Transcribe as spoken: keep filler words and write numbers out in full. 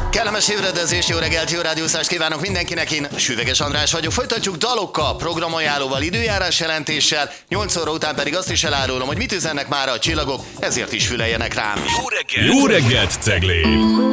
Kellemes ébredezést, jó reggelt, jó rádiózást kívánok mindenkinek, én Süveges András vagyok. Folytatjuk dalokkal, programajánlóval, időjárás jelentéssel, nyolc óra után pedig azt is elárulom, hogy mit üzennek már a csillagok, ezért is füleljenek rám. Jó reggelt, Jó reggelt, Ceglé!